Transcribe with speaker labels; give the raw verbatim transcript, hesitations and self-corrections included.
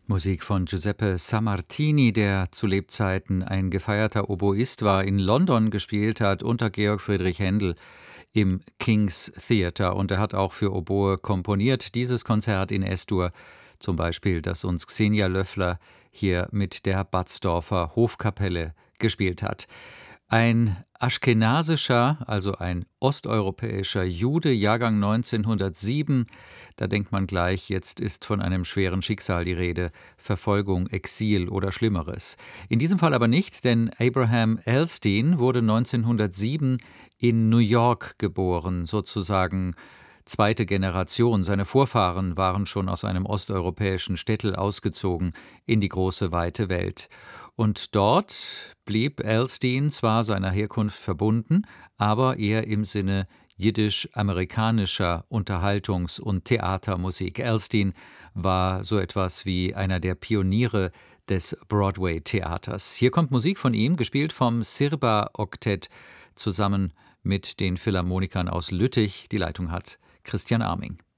Speaker 1: Musik von Giuseppe Sammartini, der zu Lebzeiten ein gefeierter Oboist war, in London gespielt hat unter Georg Friedrich Händel im King's Theatre. Und er hat auch für Oboe komponiert. Dieses Konzert in S-Dur zum Beispiel, das uns Xenia Löffler hier mit der Batzdorfer Hofkapelle gespielt hat. Ein aschkenasischer, also ein osteuropäischer Jude, Jahrgang neunzehnhundertsieben. Da denkt man gleich, jetzt ist von einem schweren Schicksal die Rede, Verfolgung, Exil oder Schlimmeres. In diesem Fall aber nicht, denn Abraham Elstein wurde neunzehnhundertsieben in New York geboren, sozusagen zweite Generation. Seine Vorfahren waren schon aus einem osteuropäischen Städtel ausgezogen in die große, weite Welt. Und dort blieb Elstein zwar seiner Herkunft verbunden, aber eher im Sinne jiddisch-amerikanischer Unterhaltungs- und Theatermusik. Elstein war so etwas wie einer der Pioniere des Broadway-Theaters. Hier kommt Musik von ihm, gespielt vom Sirba-Oktett, zusammen mit den Philharmonikern aus Lüttich. Die Leitung hat Christian Arming.